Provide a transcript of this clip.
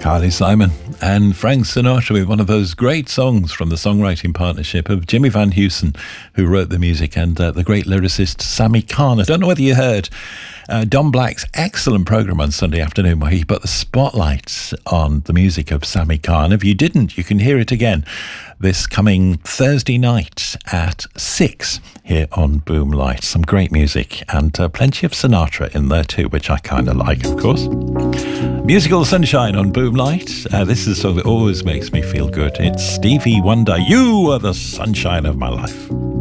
Carly Simon and Frank Sinatra with one of those great songs from the songwriting partnership of Jimmy Van Heusen, who wrote the music, and the great lyricist Sammy Cahn. I don't know whether you heard Don Black's excellent programme on Sunday afternoon where he put the spotlight on the music of Sammy Cahn. If you didn't, you can hear it again this coming Thursday night at 6 here on Boom Light. Some great music and plenty of Sinatra in there too, which I kind of like, of course. Musical Sunshine on Boom Light. This is a song that always makes me feel good. It's Stevie Wonder. You are the sunshine of my life.